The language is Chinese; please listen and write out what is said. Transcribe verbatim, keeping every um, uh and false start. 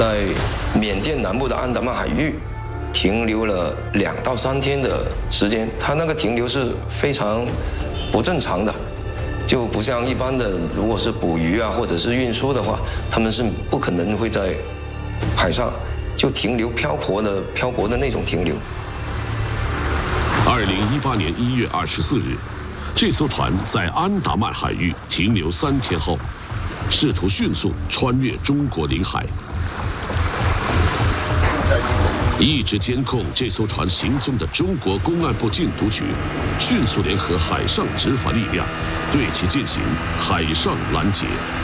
在缅甸南部的安达曼海域停留了两到三天的时间，它那个停留是非常不正常的，就不像一般的，如果是捕鱼啊或者是运输的话，他们是不可能会在海上就停留漂泊的漂泊的那种停留。 二零一八年一月二十四日，这艘船在安达曼海域停留三天后，试图迅速穿越中国领海。一直监控这艘船行踪的中国公安部禁毒局，迅速联合海上执法力量，对其进行海上拦截。